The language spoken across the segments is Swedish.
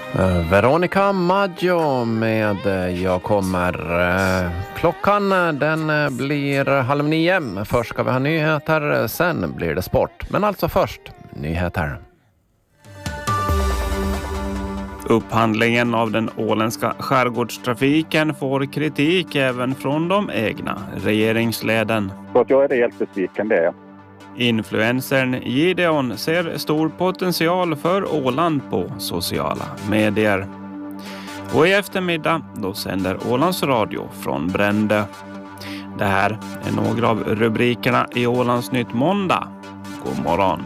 Veronica Maggio med Jag kommer. Klockan den blir 8:30. Först ska vi ha nyheter, sen blir det sport. Men alltså först nyheter. Upphandlingen av den åländska skärgårdstrafiken får kritik även från de egna regeringsleden. Så att jag är helt besviken det. Influencern Gideon ser stor potential för Åland på sociala medier. Och i eftermiddag då sänder Ålands Radio från Brände. Det här är några av rubrikerna i Ålands Nytt måndag. God morgon.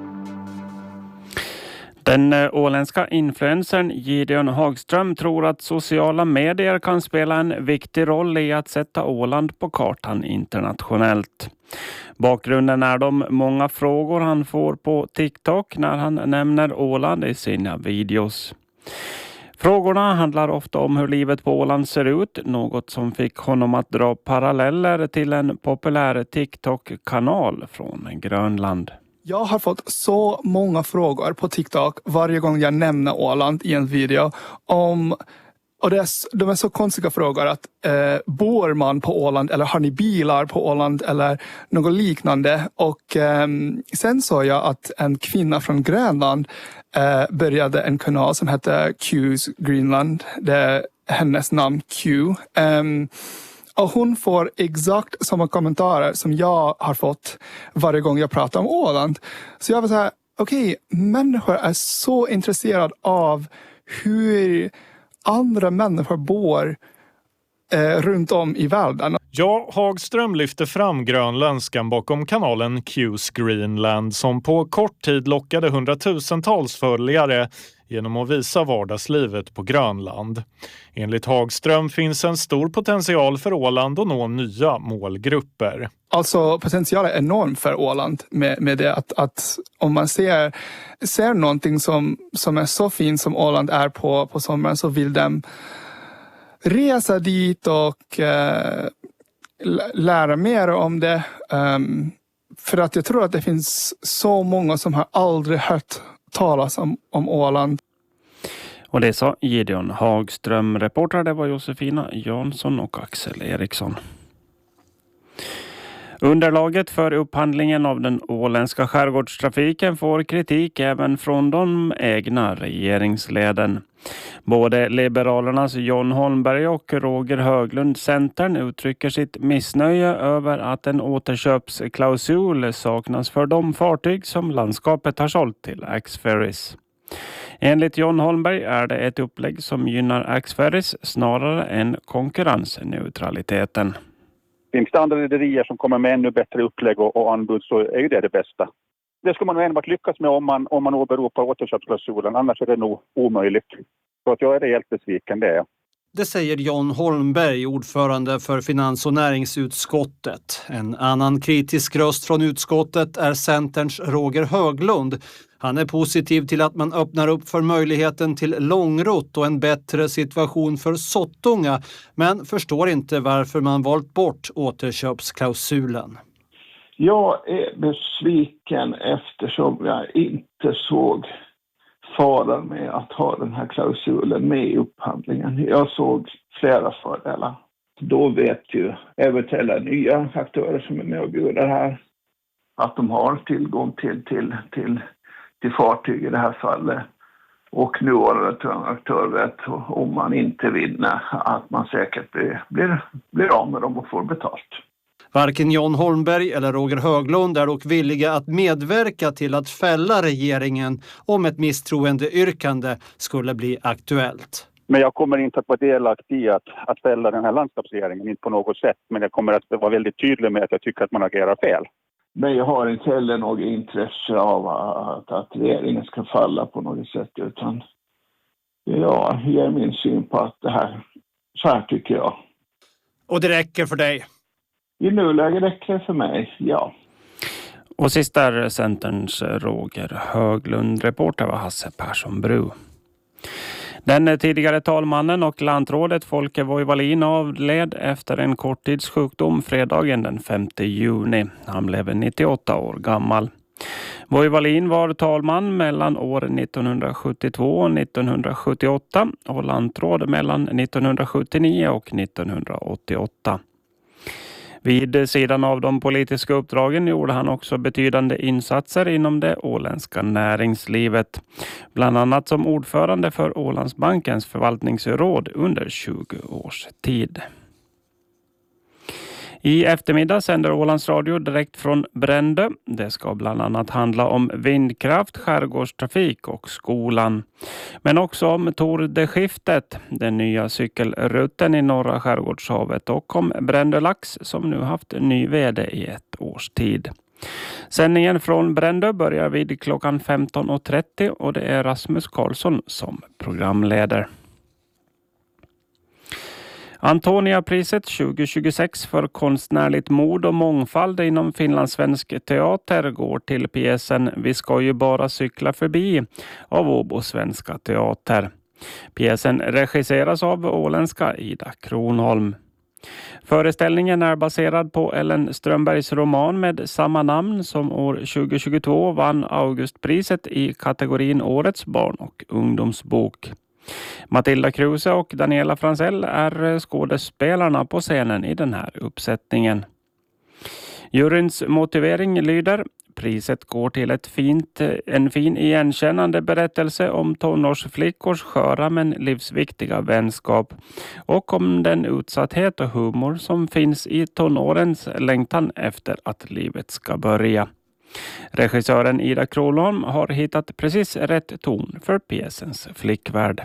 Den åländska influencern Gideon Hagström tror att sociala medier kan spela en viktig roll i att sätta Åland på kartan internationellt. Bakgrunden är de många frågor han får på TikTok när han nämner Åland i sina videos. Frågorna handlar ofta om hur livet på Åland ser ut, något som fick honom att dra paralleller till en populär TikTok-kanal från Grönland. Jag har fått så många frågor på TikTok varje gång jag nämner Åland i en video och de är så konstiga frågor att bor man på Åland eller har ni bilar på Åland eller något liknande. Och sen såg jag att en kvinna från Grönland började en kanal som heter Q's Greenland. Det är hennes namn Q. Och hon får exakt samma kommentarer som jag har fått varje gång jag pratar om Åland. Så jag var så här, okej, människor är så intresserade av hur andra människor bor runt om i världen. Ja, Hagström lyfter fram grönländskan bakom kanalen Q's Greenland som på kort tid lockade hundratusentals följare genom att visa vardagslivet på Grönland. Enligt Hagström finns en stor potential för Åland att nå nya målgrupper. Alltså potentialen är enorm för Åland med det att om man ser någonting som är så fint som Åland är på sommaren så vill de resa dit och lära mer om det. För att jag tror att det finns så många som har aldrig hört talas om Åland. Och det sa Gideon Hagström. Reporter det var Josefina Jansson och Axel Eriksson. Underlaget för upphandlingen av den åländska skärgårdstrafiken får kritik även från de egna regeringsleden. Både Liberalernas John Holmberg och Roger Höglund, Centern, uttrycker sitt missnöje över att en återköpsklausul saknas för de fartyg som landskapet har sålt till Axferries. Enligt John Holmberg är det ett upplägg som gynnar Axferries snarare än konkurrensneutraliteten. Finns det andra rederier som kommer med ännu bättre upplägg och anbud så är ju det bästa. Det ska man nog enbart lyckas med om man åberopar återköpsklausulen, annars är det nog omöjligt. Så att jag är helt besviken det. Det säger John Holmberg, ordförande för finans- och näringsutskottet. En annan kritisk röst från utskottet är Centerns Roger Höglund. Han är positiv till att man öppnar upp för möjligheten till långrott och en bättre situation för Sottunga, men förstår inte varför man valt bort återköpsklausulen. Jag är besviken eftersom jag inte såg faran med att ha den här klausulen med i upphandlingen. Jag såg flera fördelar. Då vet ju eventuella nya aktörer som är med och bjuder här att de har tillgång till fartyg i det här fallet. Och nuvarande aktör vet om man inte vinner att man säkert blir av med dem och får betalt. Varken John Holmberg eller Roger Höglund är dock villiga att medverka till att fälla regeringen om ett misstroendeyrkande skulle bli aktuellt. Men jag kommer inte att vara delaktig i att fälla den här landskapsregeringen, inte på något sätt. Men jag kommer att vara väldigt tydlig med att jag tycker att man agerar fel. Men jag har inte heller något intresse av att regeringen ska falla på något sätt, utan jag ger min syn på att det här, så här tycker jag. Och det räcker för dig? I nuläget räcker det för mig, ja. Och sist är Centerns Roger Höglund. Reporter var Hasse Persson Bru. Den tidigare talmannen och lantrådet Folke Voivalin avled efter en korttidssjukdom fredagen den 5 juni. Han blev 98 år gammal. Börje Wallin var talman mellan år 1972 och 1978 och lantråd mellan 1979 och 1988. Vid sidan av de politiska uppdragen gjorde han också betydande insatser inom det åländska näringslivet. Bland annat som ordförande för Ålandsbankens förvaltningsråd under 20 års tid. I eftermiddag sänder Ålands Radio direkt från Brändö. Det ska bland annat handla om vindkraft, skärgårdstrafik och skolan. Men också om Tour de Skiftet, den nya cykelrutten i norra skärgårdshavet, och om Brändö Lax som nu haft en ny vd i ett års tid. Sändningen från Brändö börjar vid klockan 15.30 och det är Rasmus Karlsson som programleder. Antonia-priset 2026 för konstnärligt mod och mångfald inom finlandssvensk teater går till pjäsen Vi ska ju bara cykla förbi av Åbo Svenska Teater. Pjäsen regisseras av åländska Ida Kronholm. Föreställningen är baserad på Ellen Strömbergs roman med samma namn som år 2022 vann Augustpriset i kategorin Årets barn- och ungdomsbok. Matilda Kruse och Daniela Fransell är skådespelarna på scenen i den här uppsättningen. Juryns motivering lyder: priset går till en fin igenkännande berättelse om tonårsflickors sköra men livsviktiga vänskap och om den utsatthet och humor som finns i tonårens längtan efter att livet ska börja. Regissören Ida Kronholm har hittat precis rätt ton för pjäsens flickvärld.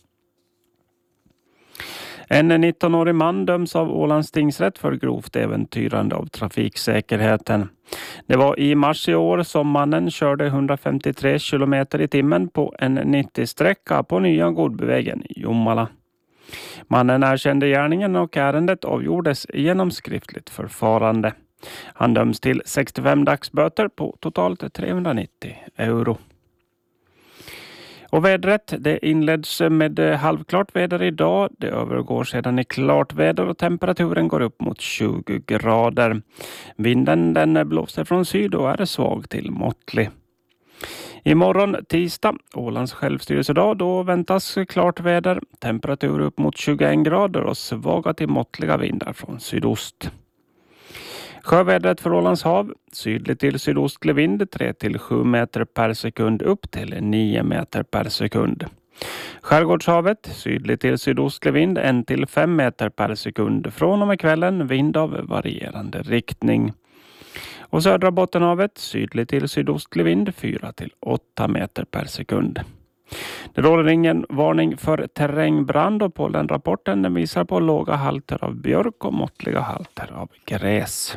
En 19-årig man döms av Ålands tingsrätt för grovt äventyrande av trafiksäkerheten. Det var i mars i år som mannen körde 153 km i timmen på en 90-sträcka på nya Godbyvägen i Jomala. Mannen erkände gärningen och ärendet avgjordes genom skriftligt förfarande. Han döms till 65 dagsböter på totalt 390 euro. Och vädret, det inleds med halvklart väder idag. Det övergår sedan i klart väder och temperaturen går upp mot 20 grader. Vinden den blåser från syd och är svag till måttlig. Imorgon tisdag, Ålands självstyrelsedag, då väntas klart väder. Temperatur upp mot 21 grader och svaga till måttliga vindar från sydost. Sjövädret för Ålands hav, sydlig till sydostlig vind 3-7 meter per sekund upp till 9 meter per sekund. Skärgårdshavet, sydlig till sydostlig vind 1-5 meter per sekund. Från och med kvällen vind av varierande riktning. Och södra Bottenhavet, sydlig till sydostlig vind 4-8 meter per sekund. Det råder ingen varning för terrängbrand och pollenrapporten den visar på låga halter av björk och måttliga halter av gräs.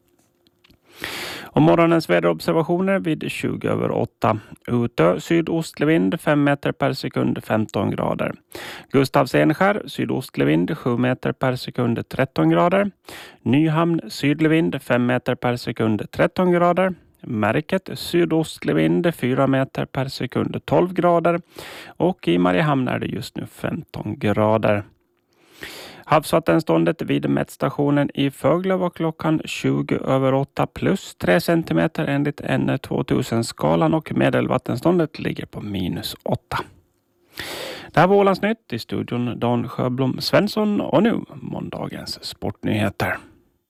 Och morgonens väderobservationer vid 20:08. Utö sydostlig vind 5 meter per sekund 15 grader. Gustavs Enskär sydostlig vind 7 meter per sekund 13 grader. Nyhamn sydlig vind 5 meter per sekund 13 grader. Märket sydostlig vind 4 meter per sekund 12 grader. Och i Mariehamn är det just nu 15 grader. Havsvattenståndet vid mätstationen i Fögle var klockan 20:08 plus 3 centimeter enligt N2000-skalan och medelvattenståndet ligger på -8. Det här var Ålandsnytt, i studion Dan Sjöblom Svensson och nu måndagens sportnyheter.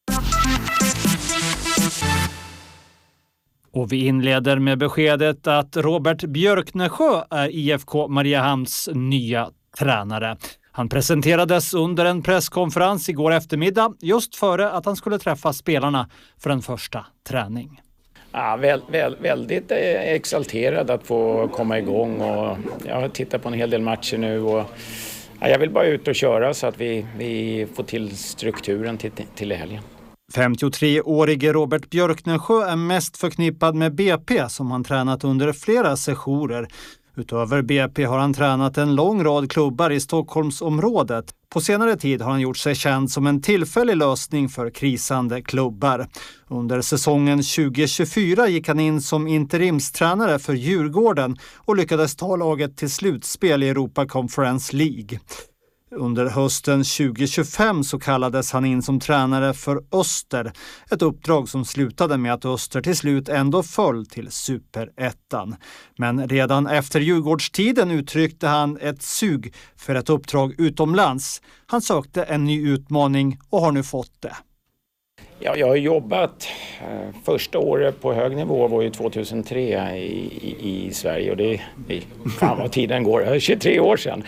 Och vi inleder med beskedet att Robert Björknesjö är IFK Mariehamns nya tränare. Han presenterades under en presskonferens igår eftermiddag just före att han skulle träffa spelarna för en första träning. Ja, väldigt exalterad att få komma igång och jag har tittat på en hel del matcher nu och jag vill bara ut och köra så att vi får till strukturen till helgen. 53-årige Robert Björknesjö är mest förknippad med BP som han tränat under flera sessioner. Utöver BP har han tränat en lång rad klubbar i Stockholmsområdet. På senare tid har han gjort sig känd som en tillfällig lösning för krisande klubbar. Under säsongen 2024 gick han in som interimstränare för Djurgården och lyckades ta laget till slutspel i Europa Conference League. Under hösten 2025 så kallades han in som tränare för Öster. Ett uppdrag som slutade med att Öster till slut ändå föll till Superettan. Men redan efter Djurgårdstiden uttryckte han ett sug för ett uppdrag utomlands. Han sökte en ny utmaning och har nu fått det. Ja, jag har jobbat första året på hög nivå var ju 2003 i Sverige och det fan vad tiden går, 23 år sedan.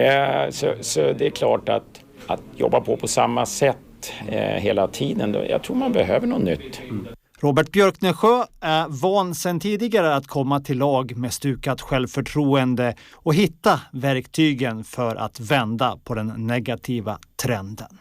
Så det är klart att jobba på samma sätt hela tiden, jag tror man behöver något nytt. Robert Björknesjö är van sedan tidigare att komma till lag med stukat självförtroende och hitta verktygen för att vända på den negativa trenden.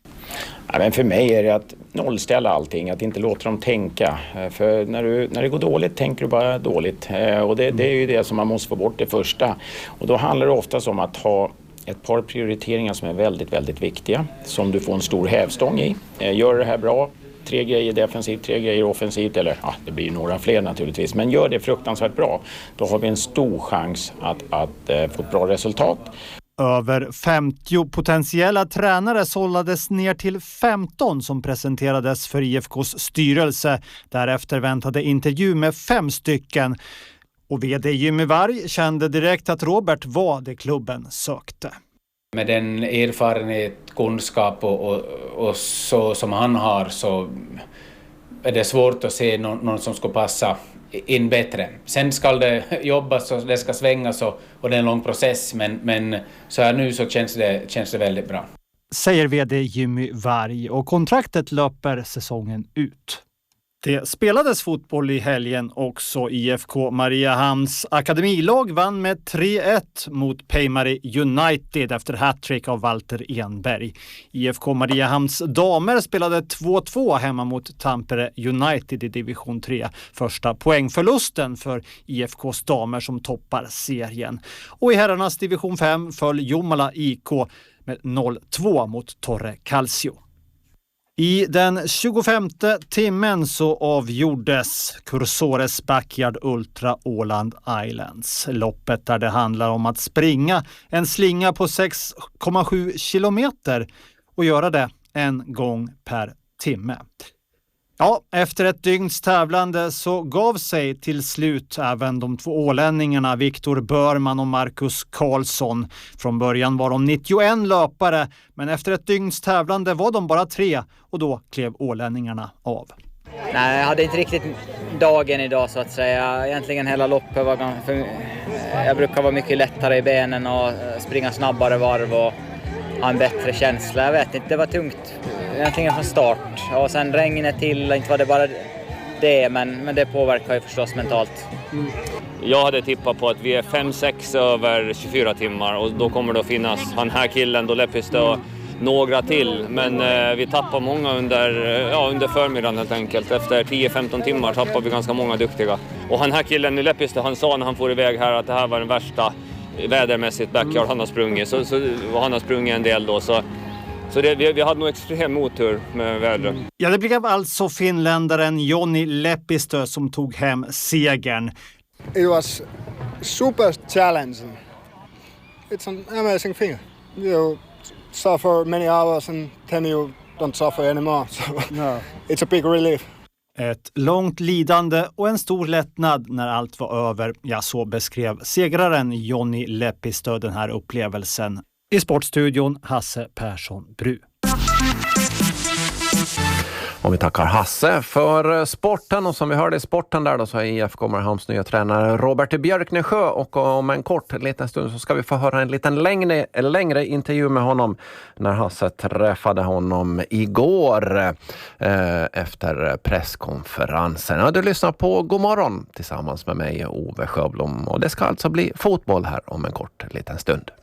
Ja, men för mig är det att nollställa allting, att inte låta dem tänka. För när det går dåligt tänker du bara dåligt. Och det är ju det som man måste få bort det första. Och då handlar det oftast om att ha ett par prioriteringar som är väldigt, väldigt viktiga. Som du får en stor hävstång i. Gör det här bra. 3 grejer defensivt, 3 grejer offensivt. Eller det blir några fler naturligtvis. Men gör det fruktansvärt bra. Då har vi en stor chans att få ett bra resultat. Över 50 potentiella tränare sållades ner till 15 som presenterades för IFKs styrelse. Därefter väntade intervju med 5 stycken. Och vd Jimmy Varg kände direkt att Robert var det klubben sökte. Med den erfarenhet, kunskap och så som han har så är det svårt att se någon som ska passa in bättre. Sen ska det jobbas och det ska svängas och det är en lång process men så här nu så känns det väldigt bra. Säger vd Jimmy Varg och kontraktet löper säsongen ut. Det spelades fotboll i helgen också. IFK Mariehamns akademilag vann med 3-1 mot Peimari United efter hattrick av Walter Enberg. IFK Mariehamns damer spelade 2-2 hemma mot Tampere United i division 3. Första poängförlusten för IFKs damer som toppar serien. Och i herrarnas division 5 föll Jomala IK med 0-2 mot Torre Calcio. I den 25:e timmen så avgjordes Cursores Backyard Ultra Åland Islands. Loppet där det handlar om att springa en slinga på 6,7 kilometer och göra det en gång per timme. Ja, efter ett dygns tävlande så gav sig till slut även de 2 ålänningarna Viktor Börman och Marcus Karlsson. Från början var de 91 löpare, men efter ett dygns tävlande var de bara 3 och då klev ålänningarna av. Nej, jag hade inte riktigt dagen idag så att säga. Egentligen hela loppet var jag brukar vara mycket lättare i benen och springa snabbare varv och ha en bättre känsla. Jag vet inte, det var tungt egentligen från start. Och sen regnet till, inte var det bara det, men det påverkar ju förstås mentalt. Jag hade tippat på att vi är 5-6 över 24 timmar och då kommer det att finnas han här killen, då Lepistö och några till. Men vi tappar många under förmiddagen helt enkelt. Efter 10-15 timmar tappar vi ganska många duktiga. Och han här killen i Lepistö, han sa när han får iväg här att det här var den värsta vädermässigt backyard han har sprungit. Så han har sprungit en del då. Så vi hade nog extrem motor med vädret. Ja, det blev alltså finländaren Joni Lepistö som tog hem segern. It was super challenging. It's an amazing thing. You suffer many hours and then you don't suffer anymore. So it's a big relief. Ett långt lidande och en stor lättnad när allt var över. Ja, så beskrev segraren Joni Lepistö den här upplevelsen. I sportstudion Hasse Persson Bru. Och vi tackar Hasse för sporten, och som vi hörde i sporten där då så är IFK Mariehamns nya tränare Robert Björknesjö, och om en kort liten stund så ska vi få höra en liten längre intervju med honom när Hasse träffade honom igår efter presskonferensen. Ja, du lyssnar på God morgon tillsammans med mig Ove Sjöblom, och det ska alltså bli fotboll här om en kort liten stund.